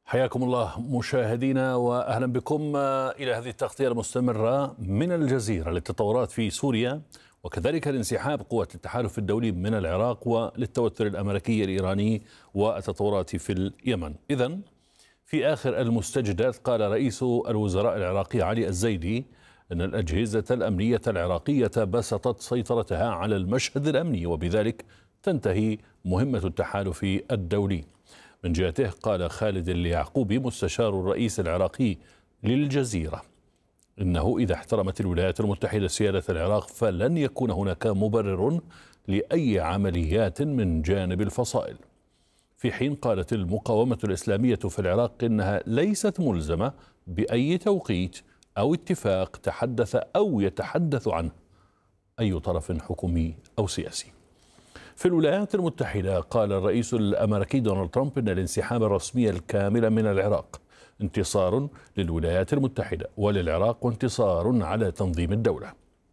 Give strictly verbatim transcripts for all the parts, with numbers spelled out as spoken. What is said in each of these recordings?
حياكم الله مشاهدينا واهلا بكم الى هذه التغطيه المستمره من الجزيره للتطورات في سوريا وكذلك لانسحاب قوات التحالف الدولي من العراق وللتوتر الامريكي الايراني والتطورات في اليمن. اذن في اخر المستجدات قال رئيس الوزراء العراقي علي الزيدي ان الاجهزه الامنيه العراقيه بسطت سيطرتها على المشهد الامني وبذلك تنتهي مهمه التحالف الدولي. من جهته قال خالد اليعقوبي مستشار الرئيس العراقي للجزيرة إنه إذا احترمت الولايات المتحدة سيادة العراق فلن يكون هناك مبرر لأي عمليات من جانب الفصائل، في حين قالت المقاومة الإسلامية في العراق إنها ليست ملزمة بأي توقيت أو اتفاق تحدث أو يتحدث عنه أي طرف حكومي أو سياسي. في الولايات المتحدة قال الرئيس الأمريكي دونالد ترامب أن الانسحاب الرسمي الكامل من العراق انتصار للولايات المتحدة وللعراق وانتصار على تنظيم الدولة.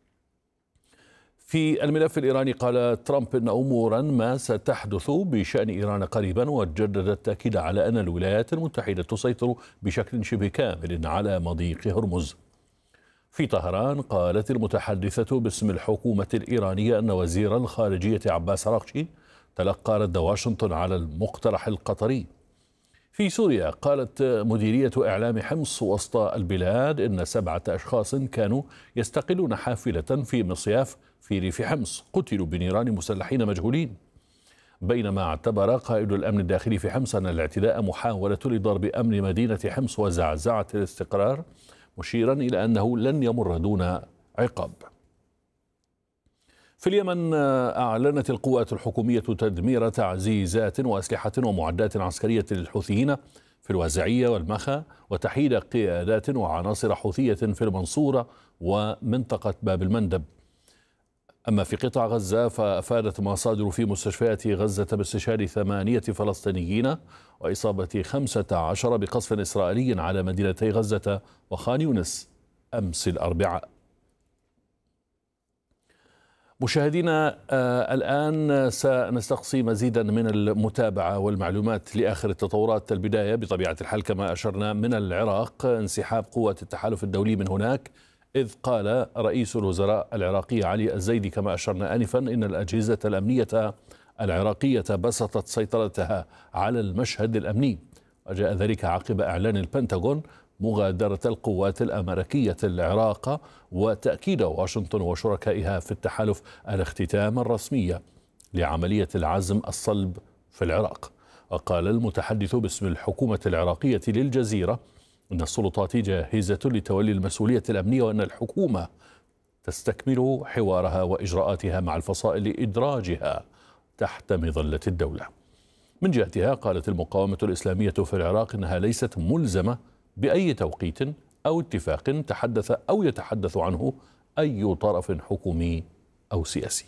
في الملف الإيراني قال ترامب أن أمورا ما ستحدث بشأن إيران قريبا، وجدد التأكيد على أن الولايات المتحدة تسيطر بشكل شبه كامل على مضيق هرمز. في طهران قالت المتحدثة باسم الحكومة الإيرانية أن وزير الخارجية عباس عراقچي تلقى رد واشنطن على المقترح القطري. في سوريا قالت مديرية إعلام حمص وسط البلاد إن سبعة أشخاص كانوا يستقلون حافلة في مصياف في ريف حمص قتلوا بنيران مسلحين مجهولين، بينما اعتبر قائد الأمن الداخلي في حمص أن الاعتداء محاولة لضرب أمن مدينة حمص وزعزعة الاستقرار، مشيرا إلى أنه لن يمر دون عقاب. في اليمن أعلنت القوات الحكومية تدمير تعزيزات وأسلحة ومعدات عسكرية للحوثيين في الوازعية والمخا وتحييد قيادات وعناصر حوثية في المنصورة ومنطقة باب المندب. أما في قطاع غزة فأفادت مصادر في مستشفيات غزة باستشهاد ثمانية فلسطينيين وإصابة خمسة عشر بقصف إسرائيلي على مدينتي غزة وخان يونس أمس الأربعاء. مشاهدينا آه الآن سنستقصي مزيدا من المتابعة والمعلومات لآخر التطورات. البداية بطبيعة الحال كما أشرنا من العراق، انسحاب قوات التحالف الدولي من هناك، إذ قال رئيس الوزراء العراقي علي الزيدي كما أشرنا آنفا إن الأجهزة الأمنية العراقية بسطت سيطرتها على المشهد الأمني، وجاء ذلك عقب إعلان البنتاغون مغادرة القوات الأمريكية العراق وتأكيد واشنطن وشركائها في التحالف الاختتام الرسمي لعملية العزم الصلب في العراق. وقال المتحدث باسم الحكومة العراقية للجزيرة أن السلطات جاهزة لتولي المسؤولية الأمنية وأن الحكومة تستكمل حوارها وإجراءاتها مع الفصائل لإدراجها تحت مظلة الدولة. من جهتها قالت المقاومة الإسلامية في العراق أنها ليست ملزمة بأي توقيت أو اتفاق تحدث أو يتحدث عنه أي طرف حكومي أو سياسي.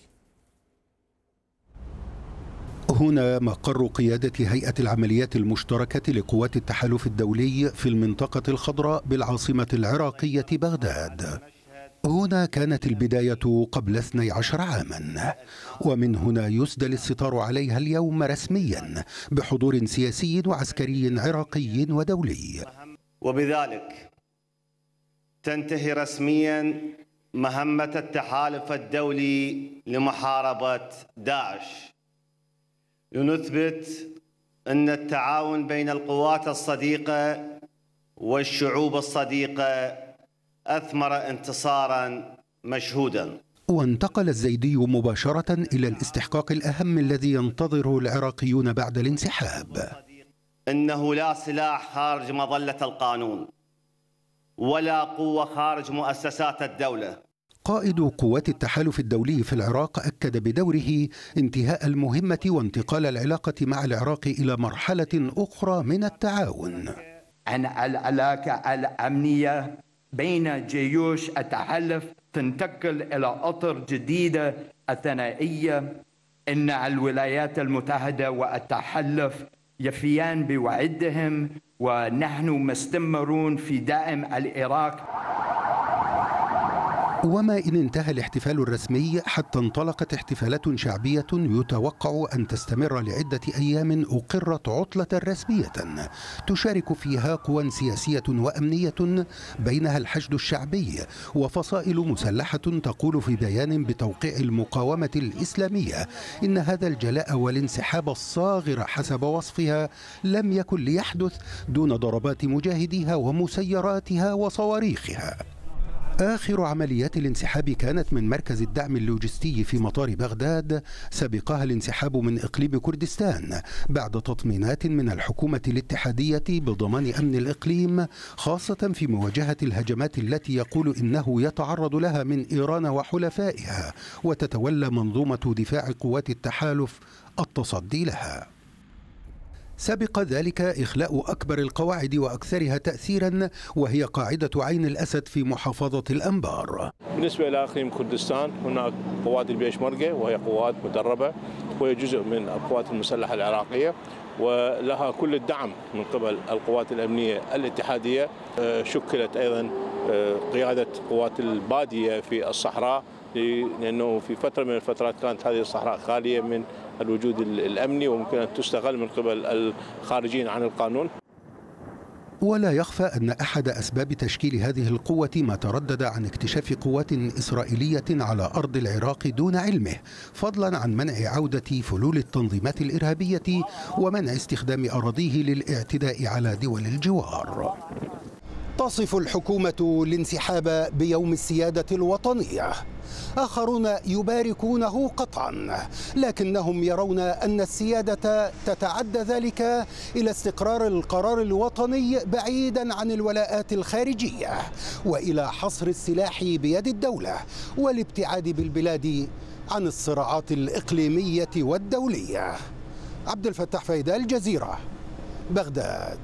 هنا مقر قيادة هيئة العمليات المشتركة لقوات التحالف الدولي في المنطقة الخضراء بالعاصمة العراقية بغداد. هنا كانت البداية قبل اثني عشر عاما، ومن هنا يسدل الستار عليها اليوم رسميا بحضور سياسي وعسكري عراقي ودولي. وبذلك تنتهي رسميا مهمة التحالف الدولي لمحاربة داعش، لنثبت أن التعاون بين القوات الصديقة والشعوب الصديقة أثمر انتصارا مشهودا. وانتقل الزيدي مباشرة إلى الاستحقاق الأهم الذي ينتظره العراقيون بعد الانسحاب. إنه لا سلاح خارج مظلة القانون ولا قوة خارج مؤسسات الدولة. قائد قوات التحالف الدولي في العراق أكد بدوره انتهاء المهمة وانتقال العلاقة مع العراق إلى مرحلة أخرى من التعاون. عن العلاقة الأمنية بين جيوش التحالف تنتقل إلى أطر جديدة الثنائية. إن الولايات المتحدة والتحالف يفيان بوعدهم، ونحن مستمرون في دعم العراق. وما إن انتهى الاحتفال الرسمي حتى انطلقت احتفالات شعبية يتوقع أن تستمر لعدة أيام أقرت عطلة رسمية تشارك فيها قوى سياسية وأمنية بينها الحشد الشعبي وفصائل مسلحة تقول في بيان بتوقيع المقاومة الإسلامية إن هذا الجلاء والانسحاب الصاغر حسب وصفها لم يكن ليحدث دون ضربات مجاهديها ومسيراتها وصواريخها. آخر عمليات الانسحاب كانت من مركز الدعم اللوجستي في مطار بغداد، سبقها الانسحاب من إقليم كردستان بعد تطمينات من الحكومة الاتحادية بضمان أمن الإقليم، خاصة في مواجهة الهجمات التي يقول إنه يتعرض لها من إيران وحلفائها، وتتولى منظومة دفاع قوات التحالف التصدي لها. سبق ذلك إخلاء أكبر القواعد وأكثرها تأثيرا وهي قاعدة عين الأسد في محافظة الأنبار. بالنسبة إلى إقليم كردستان هناك قوات البيشمركة وهي قوات مدربة وهي جزء من القوات المسلحة العراقية ولها كل الدعم من قبل القوات الأمنية الاتحادية. شكلت أيضا قيادة قوات البادية في الصحراء لأنه في فترة من الفترات كانت هذه الصحراء خالية من الوجود الأمني وممكن أن تستغل من قبل الخارجين عن القانون. ولا يخفى أن أحد أسباب تشكيل هذه القوة ما تردد عن اكتشاف قوات إسرائيلية على أرض العراق دون علمه، فضلا عن منع عودة فلول التنظيمات الإرهابية ومنع استخدام أراضيه للاعتداء على دول الجوار. تصف الحكومة الانسحاب بيوم السيادة الوطنية، آخرون يباركونه قطعا، لكنهم يرون أن السيادة تتعدى ذلك إلى استقرار القرار الوطني بعيدا عن الولاءات الخارجية وإلى حصر السلاح بيد الدولة والابتعاد بالبلاد عن الصراعات الإقليمية والدولية. عبد الفتاح فايدة، الجزيرة، بغداد.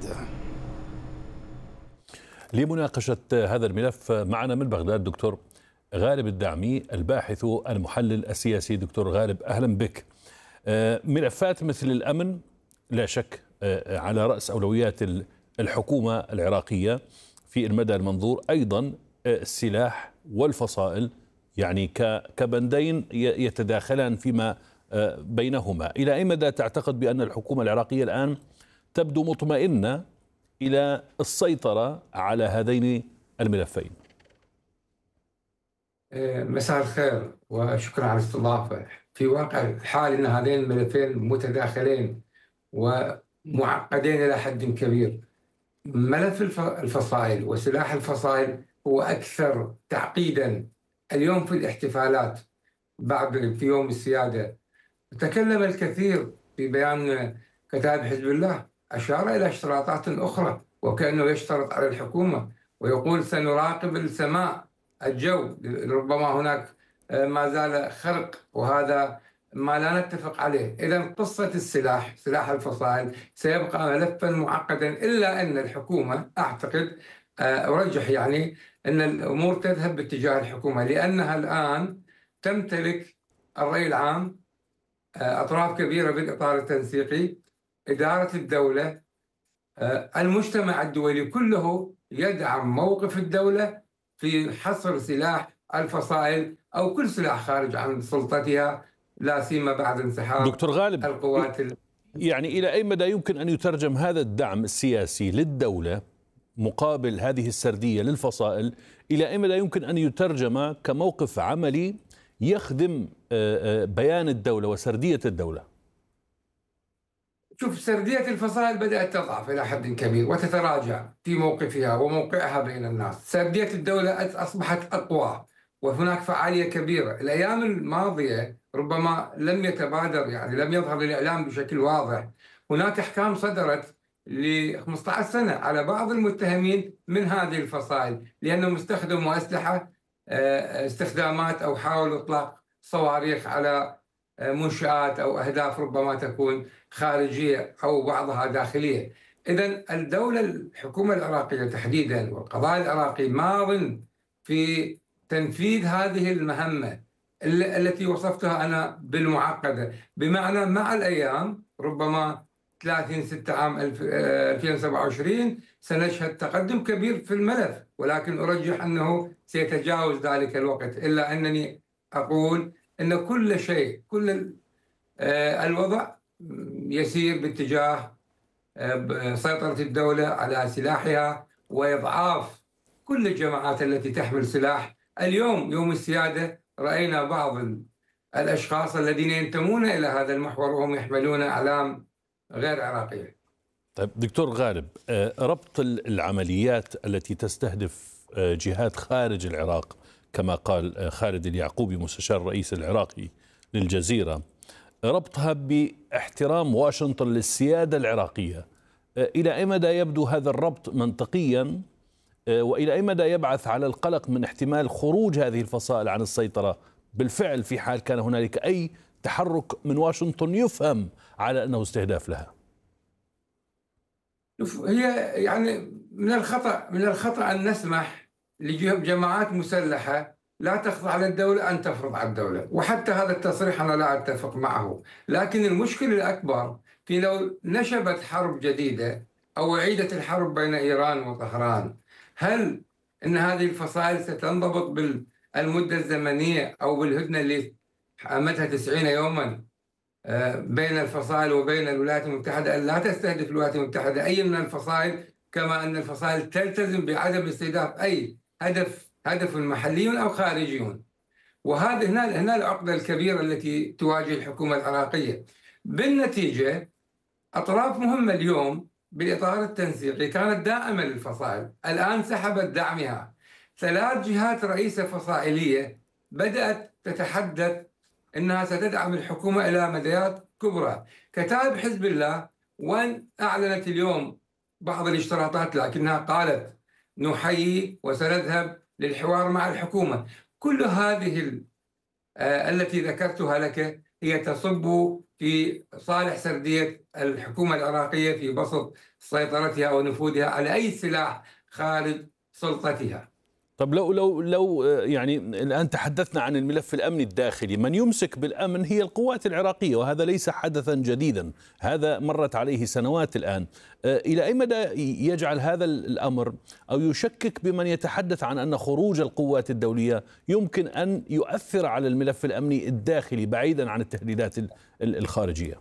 لمناقشة هذا الملف معنا من بغداد دكتور غالب الدعمي الباحث المحلل السياسي. دكتور غالب أهلا بك. ملفات مثل الأمن لا شك على رأس أولويات الحكومة العراقية في المدى المنظور، أيضا السلاح والفصائل يعني كبندين يتداخلان فيما بينهما. إلى أي مدى تعتقد بأن الحكومة العراقية الآن تبدو مطمئنة إلى السيطرة على هذين الملفين؟ مساء الخير وشكرا على الاستضافة. في واقع الحال أن هذين الملفين متداخلين ومعقدين إلى حد كبير. ملف الفصائل وسلاح الفصائل هو أكثر تعقيدا. اليوم في الاحتفالات بعد في يوم السيادة تكلم الكثير في بيان كتاب حزب الله، أشار إلى اشتراطات أخرى وكأنه يشترط على الحكومة ويقول سنراقب السماء الجو، ربما هناك ما زال خرق وهذا ما لا نتفق عليه. إذا قصة السلاح سلاح الفصائل سيبقى ملفا معقدا، إلا أن الحكومة أعتقد أرجح يعني أن الأمور تذهب باتجاه الحكومة، لأنها الآن تمتلك الرأي العام، أطراف كبيرة بالإطار التنسيقي، إدارة الدولة، المجتمع الدولي كله يدعم موقف الدولة في حصر سلاح الفصائل أو كل سلاح خارج عن سلطتها، لا سيما بعد انسحاب دكتور غالب القوات ال... يعني إلى أي مدى يمكن أن يترجم هذا الدعم السياسي للدولة مقابل هذه السردية للفصائل، إلى أي مدى يمكن أن يترجم كموقف عملي يخدم بيان الدولة وسردية الدولة؟ شوف، سردية الفصائل بدأت تضعف إلى حد كبير وتتراجع في موقفها وموقعها بين الناس. سردية الدولة أصبحت أقوى وهناك فعالية كبيرة. الأيام الماضية ربما لم يتبادر، يعني لم يظهر للإعلام بشكل واضح. هناك أحكام صدرت ل خمسة عشر سنة على بعض المتهمين من هذه الفصائل لأنهم استخدموا أسلحة استخدامات أو حاولوا إطلاق صواريخ على منشآت أو أهداف ربما تكون خارجية أو بعضها داخلية. إذن الدولة الحكومة العراقية تحديدا والقضاء العراقي ماض في تنفيذ هذه المهمة التي وصفتها أنا بالمعقدة، بمعنى مع الأيام ربما ثلاثين ستة عام ألفين وسبعة وعشرين سنشهد تقدم كبير في الملف، ولكن أرجح أنه سيتجاوز ذلك الوقت، إلا أنني أقول أن كل شيء كل الوضع يسير باتجاه سيطرة الدولة على سلاحها وإضعاف كل الجماعات التي تحمل سلاح. اليوم يوم السيادة رأينا بعض الأشخاص الذين ينتمون إلى هذا المحور وهم يحملون أعلام غير عراقية. طيب دكتور غالب، ربط العمليات التي تستهدف جهات خارج العراق كما قال خالد اليعقوبي مستشار الرئيس العراقي للجزيرة، ربطها باحترام واشنطن للسيادة العراقية، إلى أي مدى يبدو هذا الربط منطقيا، وإلى أي مدى يبعث على القلق من احتمال خروج هذه الفصائل عن السيطرة بالفعل في حال كان هنالك أي تحرك من واشنطن يفهم على أنه استهداف لها؟ هي يعني من الخطأ من الخطأ أن نسمح لجماعات مسلحة لا تخضع للدولة أن تفرض على الدولة، وحتى هذا التصريح أنا لا أتفق معه. لكن المشكلة الأكبر في لو نشبت حرب جديدة أو عيدت الحرب بين إيران وطهران، هل أن هذه الفصائل ستنضبط بالمدة الزمنية أو بالهدنة اللي مدتها تسعين يوما بين الفصائل وبين الولايات المتحدة أن لا تستهدف الولايات المتحدة أي من الفصائل، كما أن الفصائل تلتزم بعدم استهداف أي هدف هدف محلي أو خارجي. وهذا هنا هنا العقدة الكبيرة التي تواجه الحكومة العراقية. بالنتيجة أطراف مهمة اليوم بالإطار التنسيقي كانت داعمة للفصائل، الآن سحبت دعمها. ثلاث جهات رئيسة فصائلية بدأت تتحدث أنها ستدعم الحكومة إلى مديات كبرى. كتائب حزب الله وان أعلنت اليوم بعض الاشتراطات لكنها قالت نحيي وسنذهب للحوار مع الحكومة. كل هذه التي ذكرتها لك هي تصب في صالح سردية الحكومة العراقية في بسط سيطرتها ونفوذها على أي سلاح خارج سلطتها. طب لو لو لو يعني الآن تحدثنا عن الملف الأمني الداخلي، من يمسك بالأمن هي القوات العراقية، وهذا ليس حدثا جديدا، هذا مرت عليه سنوات الآن. إلى أي مدى يجعل هذا الأمر أو يشكك بمن يتحدث عن أن خروج القوات الدولية يمكن أن يؤثر على الملف الأمني الداخلي بعيدا عن التهديدات الخارجية؟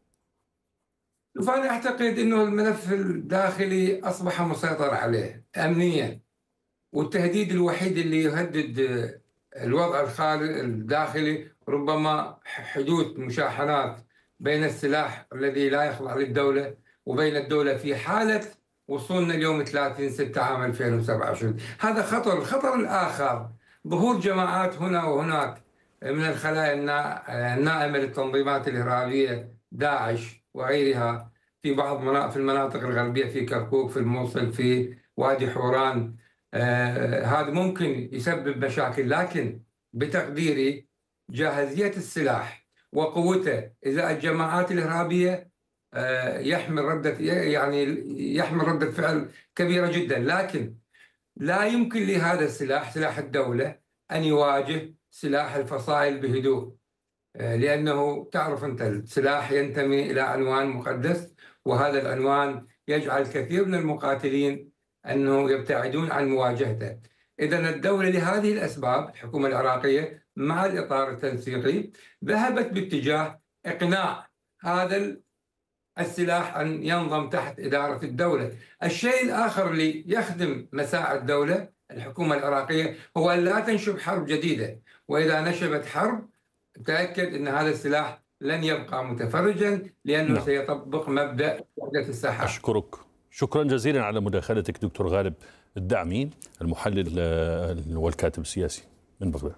فأنا أعتقد أنه الملف الداخلي أصبح مسيطر عليه أمنيا، والتهديد الوحيد اللي يهدد الوضع الداخلي ربما حدوث مشاحنات بين السلاح الذي لا يخضع للدولة وبين الدولة في حالة وصولنا اليوم ثلاثين ستة عام ألفين وسبعة وعشرين. هذا خطر. الخطر الآخر ظهور جماعات هنا وهناك من الخلايا النائمة للتنظيمات الإرهابية داعش وغيرها في بعض في المناطق الغربية، في كركوك، في الموصل، في وادي حوران. آه هذا ممكن يسبب مشاكل، لكن بتقديري جاهزية السلاح وقوته إذا الجماعات الإرهابية آه يحمل ردة يعني يحمل ردة فعل كبيرة جدا، لكن لا يمكن لهذا السلاح سلاح الدولة أن يواجه سلاح الفصائل بهدوء، آه لأنه تعرف أنت السلاح ينتمي إلى عنوان مقدس، وهذا العنوان يجعل كثير من المقاتلين أنه يبتعدون عن مواجهته. إذن الدولة لهذه الأسباب الحكومة العراقية مع الإطار التنسيقي ذهبت باتجاه إقناع هذا السلاح أن ينضم تحت إدارة الدولة. الشيء الآخر اللي يخدم مساعي الدولة الحكومة العراقية هو أن لا تنشب حرب جديدة، وإذا نشبت حرب تأكد أن هذا السلاح لن يبقى متفرجا لأنه لا. سيطبق مبدأ وحدة الساحات. أشكرك شكرا جزيلا على مداخلتك دكتور غالب الدعمي، المحلل والكاتب السياسي من بغداد.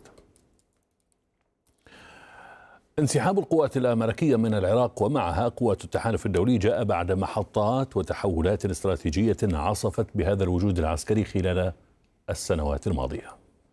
انسحاب القوات الأمريكية من العراق ومعها قوات التحالف الدولي جاء بعد محطات وتحولات استراتيجية عصفت بهذا الوجود العسكري خلال السنوات الماضية.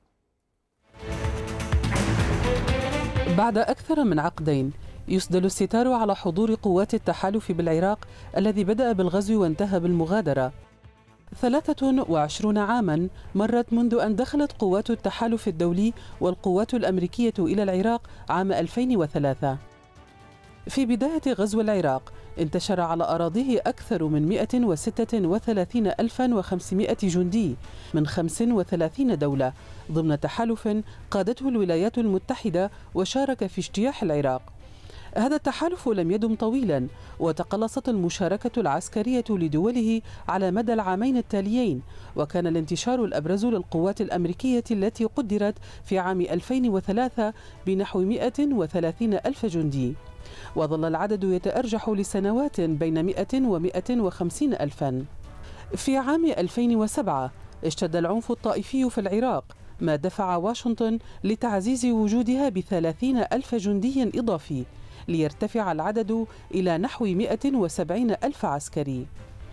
بعد أكثر من عقدين يسدل الستار على حضور قوات التحالف بالعراق الذي بدأ بالغزو وانتهى بالمغادرة. ثلاثة وعشرون عاما مرت منذ أن دخلت قوات التحالف الدولي والقوات الأمريكية إلى العراق عام ألفين وثلاثة. في بداية غزو العراق انتشر على أراضيه أكثر من مئة وستة وثلاثين ألفا وخمسمئة جندي من خمس وثلاثين دولة ضمن تحالف قادته الولايات المتحدة وشارك في اجتياح العراق. هذا التحالف لم يدم طويلا، وتقلصت المشاركة العسكرية لدوله على مدى العامين التاليين، وكان الانتشار الأبرز للقوات الأمريكية التي قدرت في عام ألفين وثلاثة بنحو مئة وثلاثين ألف جندي، وظل العدد يتأرجح لسنوات بين مئة ومئة وخمسين ألفا. في عام ألفين وسبعة اشتد العنف الطائفي في العراق، ما دفع واشنطن لتعزيز وجودها بثلاثين ألف جندي إضافي ليرتفع العدد إلى نحو مئة وسبعين ألف عسكري.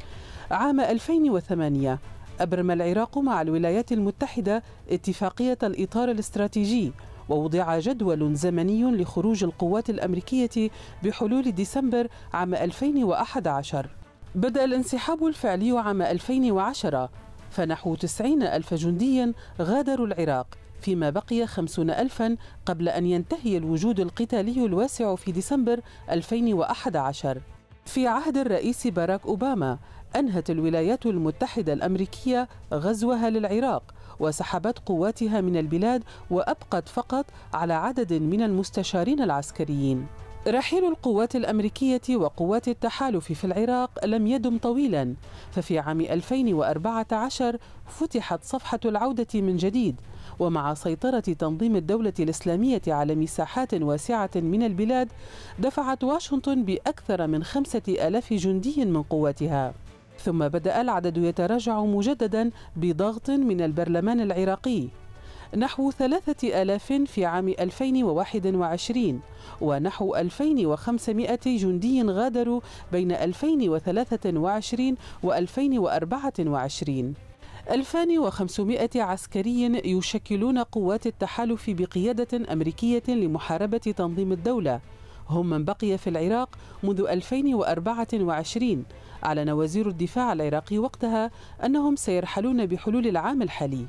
عام ألفين وثمانية أبرم العراق مع الولايات المتحدة اتفاقية الإطار الاستراتيجي، ووضع جدول زمني لخروج القوات الأمريكية بحلول ديسمبر عام ألفين وأحد عشر. بدأ الانسحاب الفعلي عام ألفين وعشرة، فنحو تسعين ألف جندي غادروا العراق، فيما بقي خمسين ألفا قبل أن ينتهي الوجود القتالي الواسع في ديسمبر ألفين وأحد عشر. في عهد الرئيس باراك أوباما أنهت الولايات المتحدة الأمريكية غزوها للعراق وسحبت قواتها من البلاد، وأبقت فقط على عدد من المستشارين العسكريين. رحيل القوات الأمريكية وقوات التحالف في العراق لم يدم طويلا، ففي عام ألفين وأربعة عشر فتحت صفحة العودة من جديد، ومع سيطرة تنظيم الدولة الإسلامية على مساحات واسعة من البلاد دفعت واشنطن بأكثر من خمسة آلاف جندي من قواتها. ثم بدأ العدد يتراجع مجددا بضغط من البرلمان العراقي، نحو ثلاثة آلاف في عام ألفين وواحد وعشرين، ونحو ألفين وخمسمئة جندي غادروا بين ألفين وثلاثة وعشرين وألفين وأربعة وعشرين. ألفان وخمسمئة عسكري يشكلون قوات التحالف بقيادة أمريكية لمحاربة تنظيم الدولة، هم من بقي في العراق منذ ألفين وأربعة وعشرين. أعلن وزير الدفاع العراقي وقتها أنهم سيرحلون بحلول العام الحالي.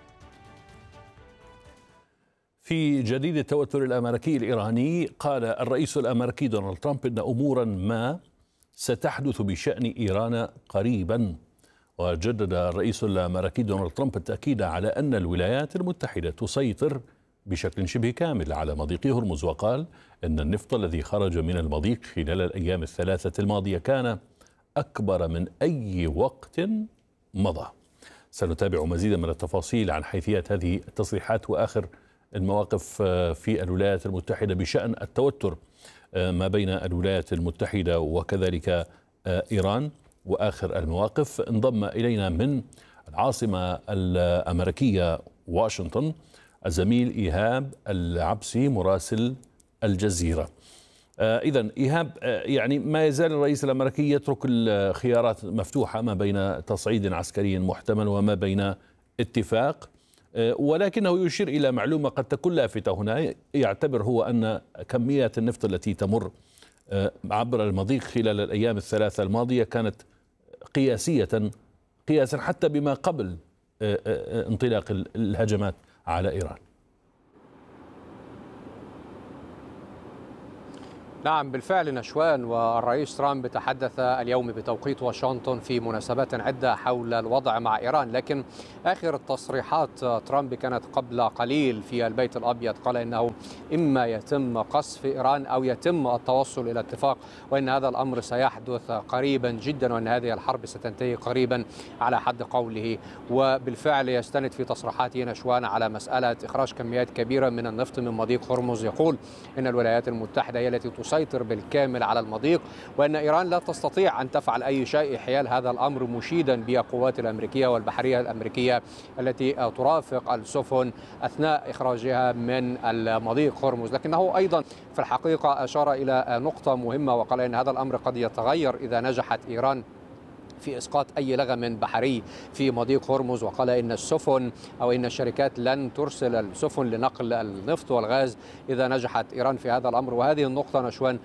في جديد التوتر الأمريكي الإيراني، قال الرئيس الأمريكي دونالد ترامب إن أمورا ما ستحدث بشأن إيران قريبا. وجدد الرئيس الأمريكي دونالد ترامب التأكيد على أن الولايات المتحدة تسيطر بشكل شبه كامل على مضيق هرمز، وقال أن النفط الذي خرج من المضيق خلال الأيام الثلاثة الماضية كان أكبر من أي وقت مضى. سنتابع مزيدا من التفاصيل عن حيثيات هذه التصريحات وآخر المواقف في الولايات المتحدة بشأن التوتر ما بين الولايات المتحدة وكذلك إيران وآخر المواقف. انضم إلينا من العاصمة الأمريكية واشنطن الزميل إيهاب العبسي مراسل الجزيرة. إذن إيهاب، يعني ما يزال الرئيس الأمريكي يترك الخيارات مفتوحة ما بين تصعيد عسكري محتمل وما بين اتفاق، ولكنه يشير إلى معلومة قد تكون لافتة هنا. يعتبر هو أن كميات النفط التي تمر عبر المضيق خلال الأيام الثلاثة الماضية كانت قياسية قياسا حتى بما قبل انطلاق الهجمات على إيران. نعم بالفعل نشوان، والرئيس ترامب تحدث اليوم بتوقيت واشنطن في مناسبات عدة حول الوضع مع إيران، لكن آخر التصريحات ترامب كانت قبل قليل في البيت الأبيض، قال إنه إما يتم قصف إيران أو يتم التوصل إلى اتفاق، وإن هذا الأمر سيحدث قريبا جدا، وأن هذه الحرب ستنتهي قريبا على حد قوله. وبالفعل يستند في تصريحاته نشوان على مسألة إخراج كميات كبيرة من النفط من مضيق هرمز، يقول إن الولايات المتحدة هي التي تسيطر بالكامل على المضيق، وأن إيران لا تستطيع أن تفعل أي شيء حيال هذا الأمر، مشيدا بالقوات الأمريكية والبحرية الأمريكية التي ترافق السفن أثناء إخراجها من المضيق هرمز. لكنه أيضا في الحقيقة أشار إلى نقطة مهمة، وقال إن هذا الأمر قد يتغير إذا نجحت إيران في إسقاط أي لغم بحري في مضيق هرمز، وقال إن السفن أو إن الشركات لن ترسل السفن لنقل النفط والغاز إذا نجحت إيران في هذا الأمر. وهذه النقطة نشوان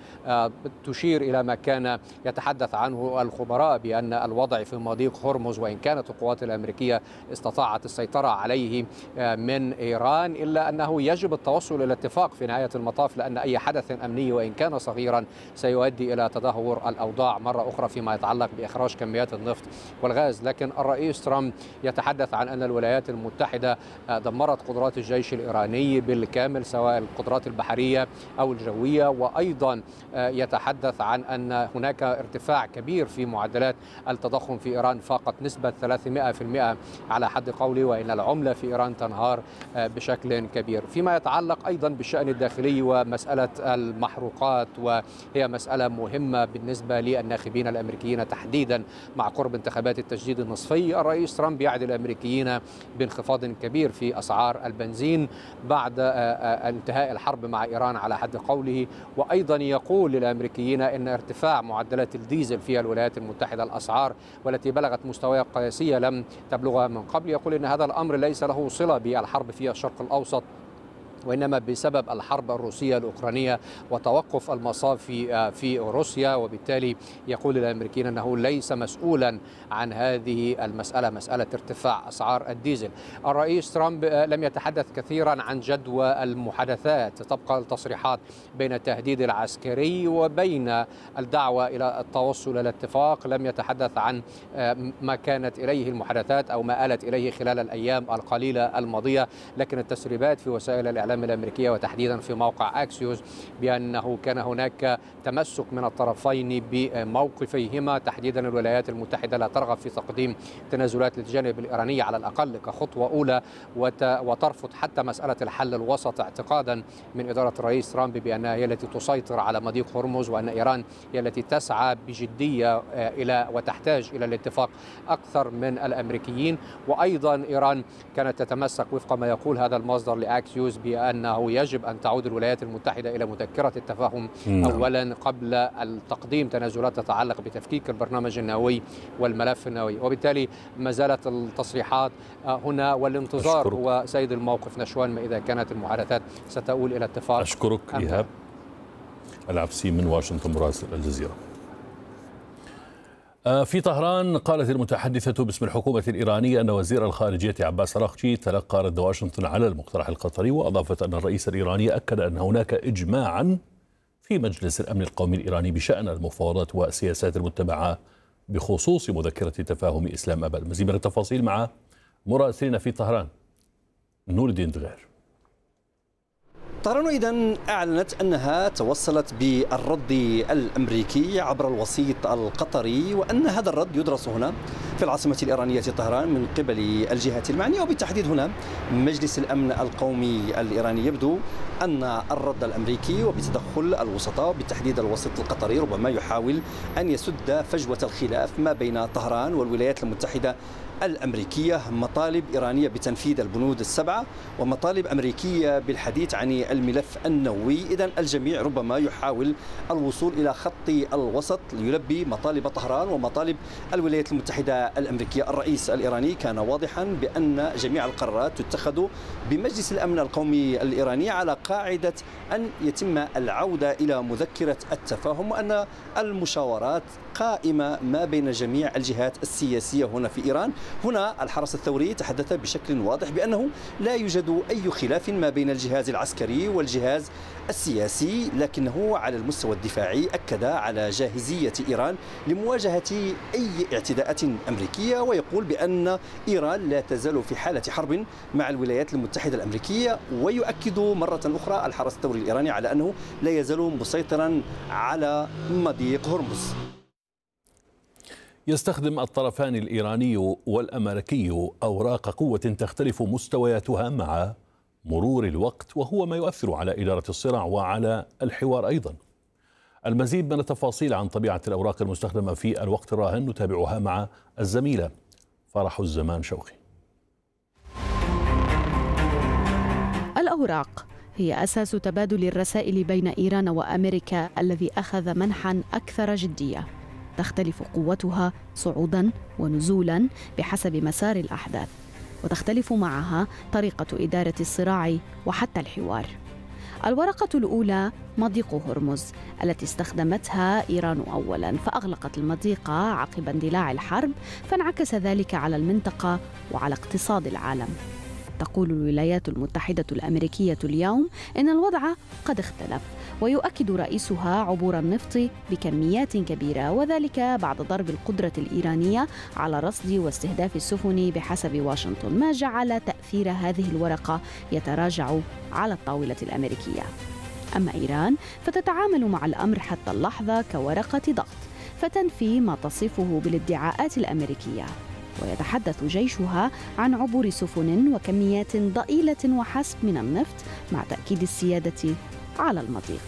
تشير إلى ما كان يتحدث عنه الخبراء بأن الوضع في مضيق هرمز وإن كانت القوات الأمريكية استطاعت السيطرة عليه من إيران، إلا أنه يجب التوصل إلى اتفاق في نهاية المطاف، لأن أي حدث أمني وإن كان صغيرا سيؤدي إلى تدهور الأوضاع مرة أخرى فيما يتعلق بإخراج كميات النفط والغاز. لكن الرئيس ترامب يتحدث عن أن الولايات المتحدة دمرت قدرات الجيش الإيراني بالكامل سواء القدرات البحرية أو الجوية، وأيضا يتحدث عن أن هناك ارتفاع كبير في معدلات التضخم في إيران فاقت نسبة ثلاثمائة بالمئة على حد قوله، وإن العملة في إيران تنهار بشكل كبير. فيما يتعلق أيضا بالشأن الداخلي ومسألة المحروقات، وهي مسألة مهمة بالنسبة للناخبين الأمريكيين تحديدا مع قرب انتخابات التجديد النصفي، الرئيس ترامب يعد الأمريكيين بانخفاض كبير في أسعار البنزين بعد انتهاء الحرب مع إيران على حد قوله، وأيضا يقول للأمريكيين أن ارتفاع معدلات الديزل في الولايات المتحدة الأسعار والتي بلغت مستويات قياسية لم تبلغها من قبل، يقول أن هذا الأمر ليس له صلة بالحرب في الشرق الأوسط وإنما بسبب الحرب الروسية الأوكرانية وتوقف المصاف في في روسيا، وبالتالي يقول الأمريكيين أنه ليس مسؤولا عن هذه المسألة، مسألة ارتفاع أسعار الديزل. الرئيس ترامب لم يتحدث كثيرا عن جدوى المحادثات، تبقى التصريحات بين التهديد العسكري وبين الدعوة إلى التوصل إلى اتفاق. لم يتحدث عن ما كانت إليه المحادثات أو ما آلت إليه خلال الأيام القليلة الماضية، لكن التسريبات في وسائل الإعلام الأمريكية وتحديدا في موقع أكسيوس بأنه كان هناك تمسك من الطرفين بموقفيهما، تحديدا الولايات المتحدة لا ترغب في تقديم تنازلات للجانب الإيراني على الأقل كخطوة أولى، وترفض إلى مسألة الحل الوسط اعتقادا من إدارة الرئيس ترامب بأنها هي التي تسيطر على مضيق هرمز وأن إيران هي التي تسعى بجدية إلى وتحتاج إلى الاتفاق أكثر من الأمريكيين. وأيضا إيران كانت تتمسك وفق ما يقول هذا المصدر لأكسيوس بأنه يجب أن تعود الولايات المتحدة إلى مذكرة التفاهم أولا قبل التقديم تنازلات تتعلق بتفكيك البرنامج النووي والملف النووي، وبالتالي ما زالت التصريحات هنا والانتظار أشكرك. هو سيد الموقف نشوان ما إذا كانت المحادثات ستؤول إلى اتفاق. أشكرك إيهاب العبسي من واشنطن مراسل الجزيرة. في طهران قالت المتحدثة باسم الحكومة الإيرانية أن وزير الخارجية عباس أراغچي تلقى رد واشنطن على المقترح القطري، وأضافت أن الرئيس الإيراني أكد أن هناك إجماعا في مجلس الأمن القومي الإيراني بشأن المفاوضات والسياسات المتبعة بخصوص مذكرة تفاهم إسلام أباد. مزيد من التفاصيل مع مراسلنا في طهران نور الدين دغير. طهران إذن أعلنت أنها توصلت بالرد الأمريكي عبر الوسيط القطري، وأن هذا الرد يدرس هنا في العاصمة الإيرانية طهران من قبل الجهات المعنية، وبالتحديد هنا مجلس الأمن القومي الإيراني. يبدو أن الرد الأمريكي وبتدخل الوسطاء بالتحديد الوسيط القطري ربما يحاول أن يسد فجوة الخلاف ما بين طهران والولايات المتحدة الأمريكية، مطالب إيرانية بتنفيذ البنود السبعة ومطالب أمريكية بالحديث عن الملف النووي. إذن الجميع ربما يحاول الوصول إلى خط الوسط ليلبي مطالب طهران ومطالب الولايات المتحدة الأمريكية. الرئيس الإيراني كان واضحا بأن جميع القرارات تتخذ بمجلس الأمن القومي الإيراني على قاعدة أن يتم العودة إلى مذكرة التفاهم، وأن المشاورات قائمة ما بين جميع الجهات السياسية هنا في إيران. هنا الحرس الثوري تحدث بشكل واضح بأنه لا يوجد أي خلاف ما بين الجهاز العسكري والجهاز السياسي، لكنه على المستوى الدفاعي أكد على جاهزية إيران لمواجهة أي اعتداءات أمريكية، ويقول بأن إيران لا تزال في حالة حرب مع الولايات المتحدة الأمريكية. ويؤكد مرة أخرى الحرس الثوري الإيراني على أنه لا يزال مسيطرا على مضيق هرمز. يستخدم الطرفان الإيراني والأمريكي أوراق قوة تختلف مستوياتها مع مرور الوقت، وهو ما يؤثر على إدارة الصراع وعلى الحوار أيضا. المزيد من التفاصيل عن طبيعة الأوراق المستخدمة في الوقت الراهن نتابعها مع الزميلة فرح الزمان شوقي. الأوراق هي أساس تبادل الرسائل بين إيران وأمريكا الذي أخذ منحا أكثر جدية. تختلف قوتها صعودا ونزولا بحسب مسار الأحداث، وتختلف معها طريقة إدارة الصراع وحتى الحوار. الورقة الأولى مضيق هرمز التي استخدمتها إيران أولاً، فأغلقت المضيق عقب اندلاع الحرب، فانعكس ذلك على المنطقة وعلى اقتصاد العالم. تقول الولايات المتحدة الأمريكية اليوم إن الوضع قد اختلف، ويؤكد رئيسها عبور النفط بكميات كبيرة، وذلك بعد ضرب القدرة الإيرانية على رصد واستهداف السفن بحسب واشنطن، ما جعل تأثير هذه الورقة يتراجع على الطاولة الأمريكية. أما إيران فتتعامل مع الأمر حتى اللحظة كورقة ضغط، فتنفي ما تصفه بالادعاءات الأمريكية، ويتحدث جيشها عن عبور سفن وكميات ضئيلة وحسب من النفط مع تأكيد السيادة على المضيق.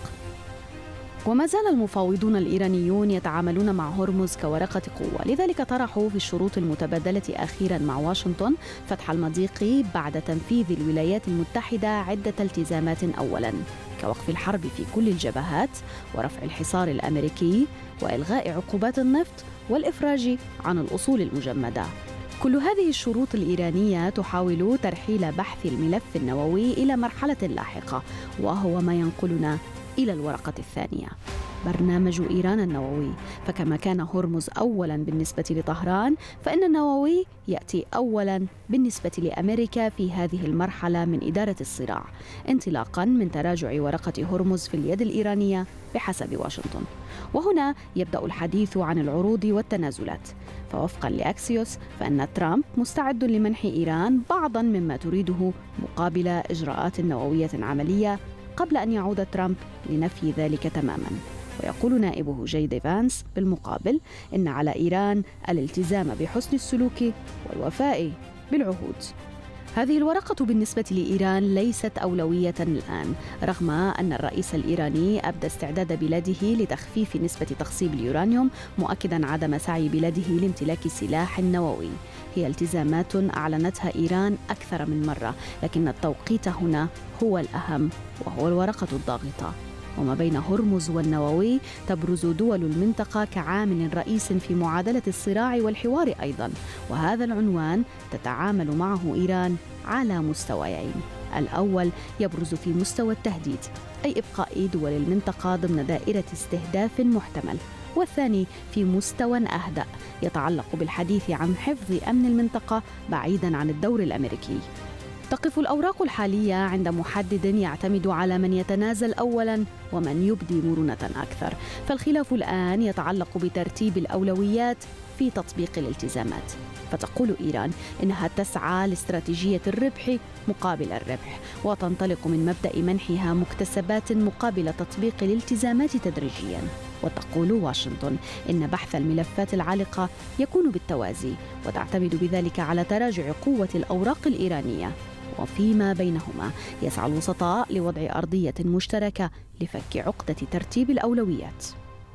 وما زال المفاوضون الإيرانيون يتعاملون مع هرمز كورقة قوة، لذلك طرحوا في الشروط المتبادلة أخيراً مع واشنطن فتح المضيق بعد تنفيذ الولايات المتحدة عدة التزامات، أولاً كوقف الحرب في كل الجبهات ورفع الحصار الأمريكي وإلغاء عقوبات النفط والإفراج عن الأصول المجمدة. كل هذه الشروط الإيرانية تحاول ترحيل بحث الملف النووي إلى مرحلة لاحقة، وهو ما ينقلنا إلى الورقة الثانية، برنامج إيران النووي. فكما كان هرمز أولاً بالنسبة لطهران، فإن النووي يأتي أولاً بالنسبة لأمريكا في هذه المرحلة من إدارة الصراع، انطلاقاً من تراجع ورقة هرمز في اليد الإيرانية بحسب واشنطن. وهنا يبدأ الحديث عن العروض والتنازلات، فوفقاً لأكسيوس فإن ترامب مستعد لمنح إيران بعضاً مما تريده مقابل إجراءات نووية عملية، قبل أن يعود ترامب لنفي ذلك تماماً. ويقول نائبه جي دي فانس بالمقابل إن على إيران الالتزام بحسن السلوك والوفاء بالعهود. هذه الورقة بالنسبة لإيران ليست أولوية الآن، رغم أن الرئيس الإيراني أبدى استعداد بلاده لتخفيف نسبة تخصيب اليورانيوم، مؤكداً عدم سعي بلاده لامتلاك سلاح نووي. هي التزامات أعلنتها إيران أكثر من مرة، لكن التوقيت هنا هو الأهم، وهو الورقة الضاغطة. وما بين هرمز والنووي تبرز دول المنطقة كعامل رئيس في معادلة الصراع والحوار أيضاً، وهذا العنوان تتعامل معه إيران على مستويين. الأول يبرز في مستوى التهديد، أي إبقاء دول المنطقة ضمن دائرة استهداف محتمل، والثاني في مستوى أهدأ يتعلق بالحديث عن حفظ أمن المنطقة بعيداً عن الدور الأمريكي. تقف الأوراق الحالية عند محدد يعتمد على من يتنازل أولاً ومن يبدي مرونة أكثر، فالخلاف الآن يتعلق بترتيب الأولويات في تطبيق الالتزامات. فتقول إيران إنها تسعى لاستراتيجية الربح مقابل الربح، وتنطلق من مبدأ منحها مكتسبات مقابل تطبيق الالتزامات تدريجياً. وتقول واشنطن إن بحث الملفات العالقة يكون بالتوازي، وتعتمد بذلك على تراجع قوة الأوراق الإيرانية. وفيما بينهما يسعى الوسطاء لوضع أرضية مشتركة لفك عقدة ترتيب الأولويات.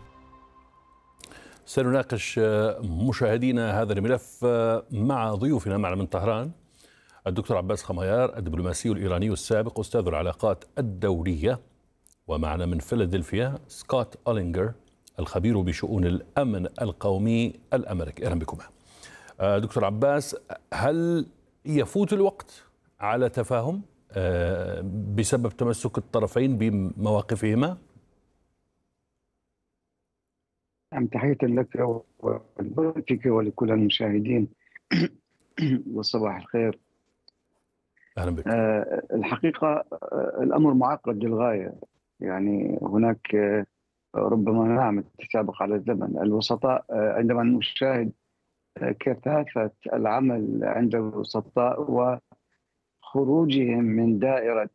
سنناقش مشاهدينا هذا الملف مع ضيوفنا معنا من طهران الدكتور عباس خميار الدبلوماسي الإيراني السابق أستاذ العلاقات الدولية، ومعنا من فيلادلفيا سكوت أولينجر الخبير بشؤون الأمن القومي الأمريكي. أهلا بكم. دكتور عباس، هل يفوت الوقت على تفاهم بسبب تمسك الطرفين بمواقفهما؟ نعم، تحية لك ولك ولكل المشاهدين وصباح الخير. أهلا بك. الحقيقة الأمر معقد للغاية، يعني هناك ربما نعم تسابق على الزمن. الوسطاء عندما نشاهد كثافة العمل عند الوسطاء وخروجهم من دائرة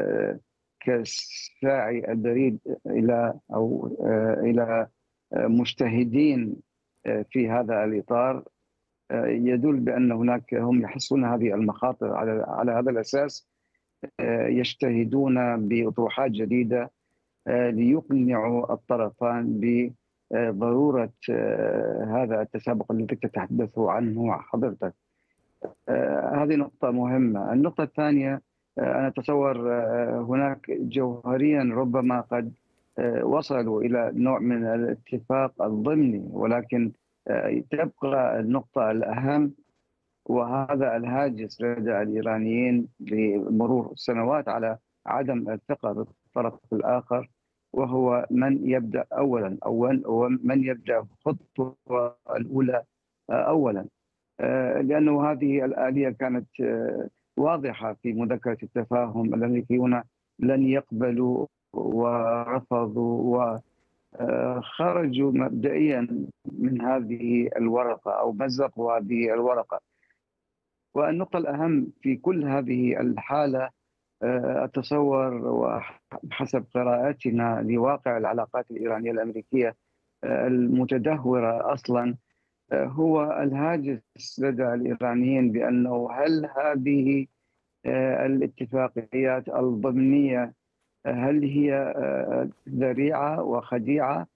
كالساعي البريد إلى أو إلى مجتهدين في هذا الإطار، يدل بأن هناك هم يحسون هذه المخاطر. على على هذا الأساس يجتهدون بأطروحات جديدة ليقنعوا الطرفان بضرورة هذا التسابق الذي تتحدث عنه حضرتك. هذه نقطة مهمة. النقطة الثانية، أنا أتصور هناك جوهريا ربما قد وصلوا إلى نوع من الاتفاق الضمني، ولكن تبقى النقطة الأهم وهذا الهاجس لدى الإيرانيين بمرور السنوات على عدم الثقة بالطرف الآخر، وهو من يبدأ أولا أو من يبدأ الخطوة الأولى أولا، لأنه هذه الآلية كانت واضحة في مذكرة التفاهم. الأمريكيون لن يقبلوا ورفضوا وخرجوا مبدئيا من هذه الورقة أو مزقوا هذه الورقة. والنقطة الأهم في كل هذه الحالة أتصور وحسب قراءتنا لواقع العلاقات الإيرانية الأمريكية المتدهورة أصلا هو الهاجس لدى الإيرانيين بأنه هل هذه الاتفاقيات الضمنية هل هي ذريعة وخديعة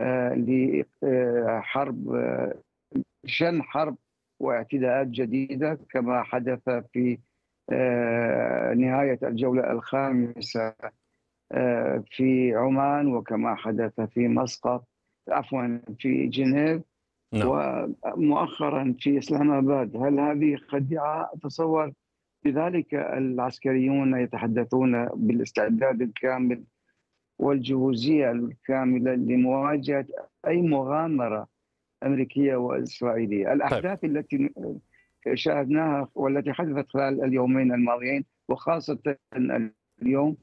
لحرب شن حرب واعتداءات جديدة كما حدث في نهاية الجولة الخامسة في عمان وكما حدث في مسقط عفوا في جنيف no. ومؤخرا في إسلام آباد. هل هذه خديعة؟ أتصور لذلك العسكريون يتحدثون بالاستعداد الكامل والجهوزية الكاملة لمواجهة أي مغامرة أمريكية وإسرائيلية. الأحداث طيب. التي شاهدناها والتي حدثت خلال اليومين الماضيين وخاصة اليوم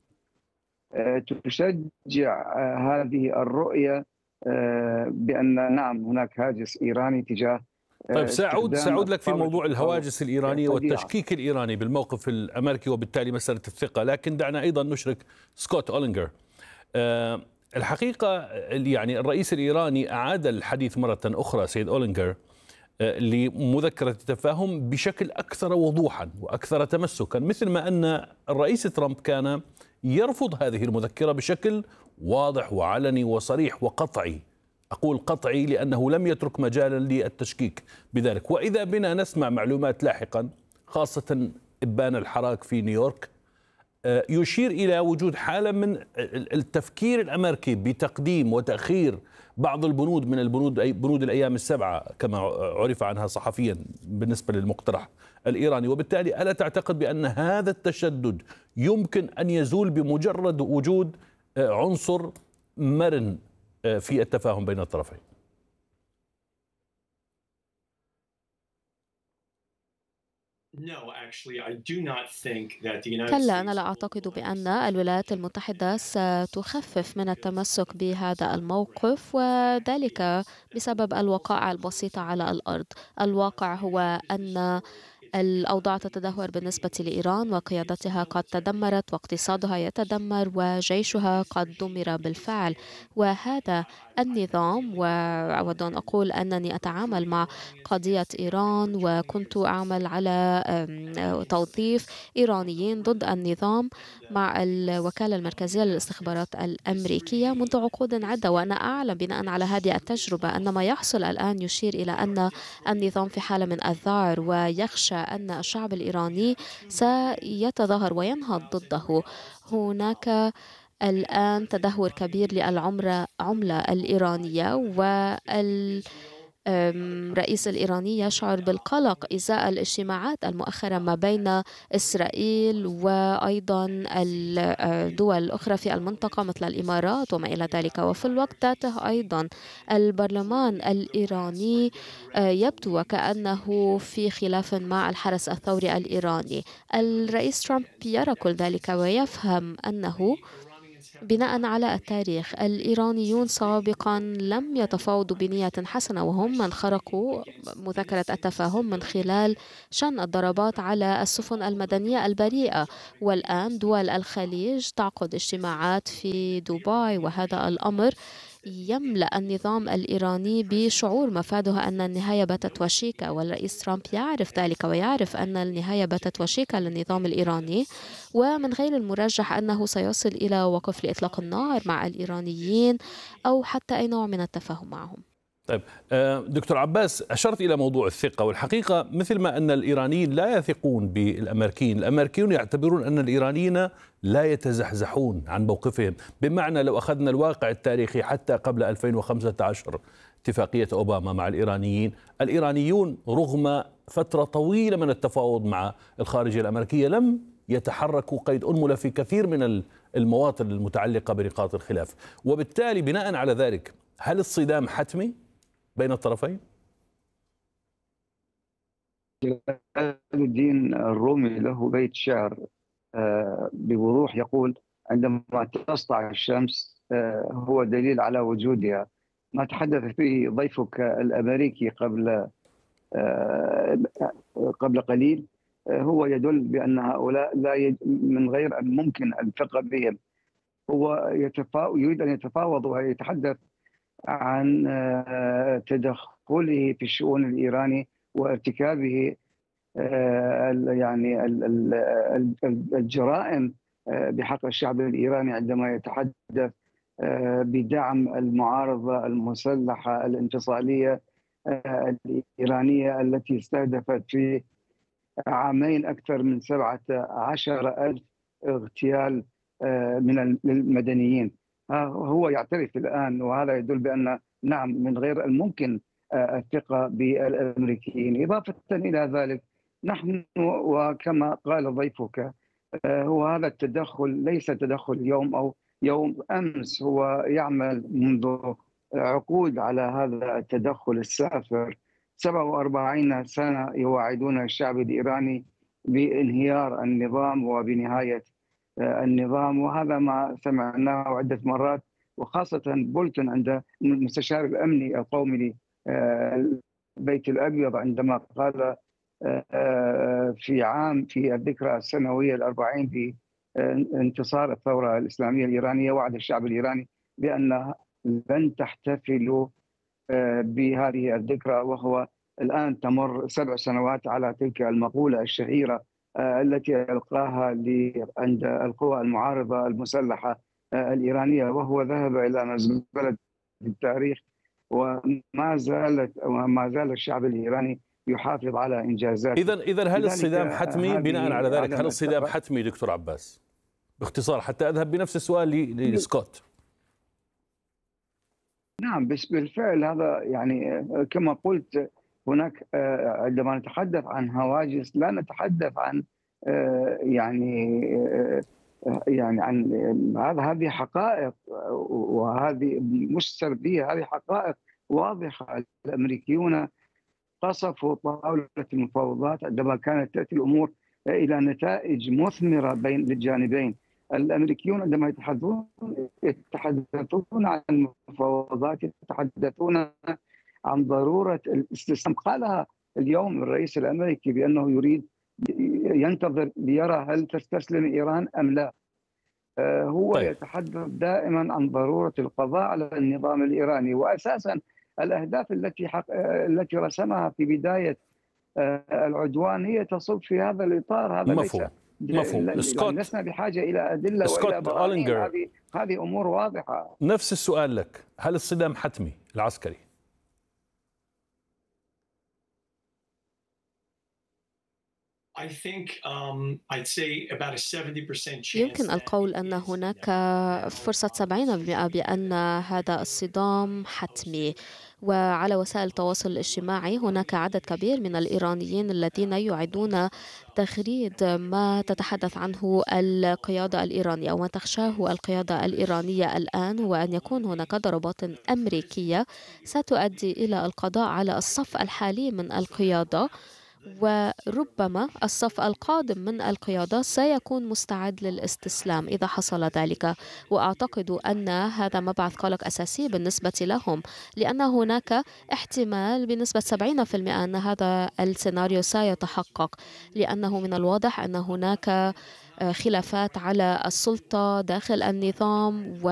تشجع هذه الرؤية بأن نعم هناك هاجس إيراني تجاه. طيب سأعود سأعود لك في موضوع الهواجس الإيرانية والتشكيك الإيراني بالموقف الأمريكي وبالتالي مسألة الثقة، لكن دعنا أيضا نشرك سكوت أولينجر. أه الحقيقة يعني الرئيس الإيراني أعاد الحديث مرة أخرى سيد أولينجر أه لمذكرة التفاهم بشكل أكثر وضوحا وأكثر تمسكا، مثل ما أن الرئيس ترامب كان يرفض هذه المذكرة بشكل واضح وعلني وصريح وقطعي. أقول قطعي لأنه لم يترك مجالا للتشكيك بذلك. وإذا بنا نسمع معلومات لاحقا خاصة إبان الحراك في نيويورك يشير إلى وجود حالة من التفكير الأمريكي بتقديم وتأخير بعض البنود من البنود أي بنود الأيام السبعة كما عرف عنها صحفيا بالنسبة للمقترح الإيراني. وبالتالي ألا تعتقد بأن هذا التشدد يمكن أن يزول بمجرد وجود عنصر مرن في التفاهم بين الطرفين؟ كلا، أنا لا أعتقد بأن الولايات المتحدة ستخفف من التمسك بهذا الموقف، وذلك بسبب الوقائع البسيطة على الأرض. الواقع هو أن الأوضاع تتدهور بالنسبة لإيران وقيادتها قد تدمرت واقتصادها يتدمر وجيشها قد دمر بالفعل، وهذا النظام، وأود أن أقول أنني أتعامل مع قضية إيران وكنت أعمل على توظيف إيرانيين ضد النظام مع الوكالة المركزية للاستخبارات الأمريكية منذ عقود عدة، وأنا أعلم بناء على هذه التجربة أن ما يحصل الآن يشير إلى أن النظام في حالة من الذعر ويخشى أن الشعب الإيراني سيتظاهر وينهض ضده. هناك الآن تدهور كبير للعملة الإيرانية، والرئيس الإيراني يشعر بالقلق إزاء الاجتماعات المؤخرة ما بين إسرائيل وأيضا الدول الأخرى في المنطقة مثل الإمارات وما إلى ذلك. وفي الوقت ذاته أيضا البرلمان الإيراني يبدو وكأنه في خلاف مع الحرس الثوري الإيراني. الرئيس ترامب يرى كل ذلك ويفهم أنه بناء على التاريخ الإيرانيون سابقا لم يتفاوضوا بنية حسنة، وهم من خرقوا مذكرة التفاهم من خلال شن الضربات على السفن المدنية البريئة. والآن دول الخليج تعقد اجتماعات في دبي، وهذا الأمر يملأ النظام الإيراني بشعور مفاده أن النهاية باتت وشيكة، والرئيس ترامب يعرف ذلك ويعرف أن النهاية باتت وشيكة للنظام الإيراني، ومن غير المرجح أنه سيصل إلى وقف لإطلاق النار مع الإيرانيين أو حتى أي نوع من التفاهم معهم. طيب دكتور عباس، أشرت إلى موضوع الثقة، والحقيقة مثل ما أن الإيرانيين لا يثقون بالأمريكيين، الأمريكيون يعتبرون أن الإيرانيين لا يتزحزحون عن موقفهم. بمعنى لو أخذنا الواقع التاريخي حتى قبل ألفين وخمسة عشر اتفاقية أوباما مع الإيرانيين، الإيرانيون رغم فترة طويلة من التفاوض مع الخارجية الأمريكية لم يتحركوا قيد أنملة في كثير من المواطن المتعلقة بنقاط الخلاف، وبالتالي بناء على ذلك هل الصدام حتمي بين الطرفين؟ جلال الدين الرومي له بيت شعر بوضوح يقول: عندما تسطع الشمس هو دليل على وجودها. ما تحدث فيه ضيفك الأمريكي قبل قبل قليل هو يدل بأن هؤلاء لا يج... من غير الممكن الثقة بهم. هو يتفا... يريد أن يتفاوض ويتحدث عن تدخله في الشؤون الإيراني وارتكابه يعني الجرائم بحق الشعب الإيراني عندما يتحدث بدعم المعارضة المسلحة الانفصالية الإيرانية التي استهدفت في عامين أكثر من سبعة عشر ألف اغتيال من المدنيين. هو يعترف الآن، وهذا يدل بأن نعم من غير الممكن الثقة بالأمريكيين. إضافة إلى ذلك نحن وكما قال ضيفك هو هذا التدخل ليس تدخل يوم أو يوم أمس، هو يعمل منذ عقود على هذا التدخل السافر. سبعة وأربعين سنة يواعدون الشعب الإيراني بانهيار النظام وبنهاية النظام، وهذا ما سمعناه عدة مرات، وخاصة بولتون عند المستشار الأمني القومي للبيت الأبيض عندما قال في عام في الذكرى السنوية الأربعين في انتصار الثورة الإسلامية الإيرانية وعد الشعب الإيراني بأن لن تحتفلوا بهذه الذكرى، وهو الآن تمر سبع سنوات على تلك المقولة الشهيرة التي ألقاها عند القوى المعارضة المسلحة الإيرانية، وهو ذهب إلى مزبلة التاريخ. وما زالت وما زال الشعب الإيراني يحافظ على إنجازاته. إذا إذا هل الصدام حتمي؟ بناء على ذلك هل الصدام حتمي دكتور عباس؟ باختصار حتى أذهب بنفس السؤال لسكوت. نعم بالفعل هذا يعني كما قلت، هناك عندما نتحدث عن هواجس لا نتحدث عن يعني يعني عن هذا هذه حقائق، وهذه مش سرديه، هذه حقائق واضحه. الامريكيون قصفوا طاوله المفاوضات عندما كانت تاتي الامور الى نتائج مثمره بين الجانبين. الامريكيون عندما يتحدثون يتحدثون عن المفاوضات يتحدثون عن ضروره الاستسلام. قالها اليوم الرئيس الامريكي بانه يريد ينتظر ليرى هل تستسلم ايران ام لا. هو طيب. يتحدث دائما عن ضروره القضاء على النظام الايراني، واساسا الاهداف التي حق... التي رسمها في بدايه العدوان هي تصب في هذا الاطار. هذا مفهوم. ليس مفهوم. سكوت لسنا بحاجه الى ادله والى براهين. هذه هذه امور واضحه. نفس السؤال لك، هل الصدام حتمي العسكري؟ يمكن القول أن هناك فرصة سبعين بالمئة بأن هذا الصدام حتمي. وعلى وسائل التواصل الاجتماعي هناك عدد كبير من الإيرانيين الذين يعيدون تغريد ما تتحدث عنه القيادة الإيرانية وما تخشاه القيادة الإيرانية الآن، هو أن يكون هناك ضربات أمريكية ستؤدي إلى القضاء على الصف الحالي من القيادة، وربما الصف القادم من القيادة سيكون مستعد للاستسلام إذا حصل ذلك. وأعتقد أن هذا مبعث قلق أساسي بالنسبة لهم، لأن هناك احتمال بنسبة سبعين بالمئة أن هذا السيناريو سيتحقق، لأنه من الواضح أن هناك خلافات على السلطة داخل النظام.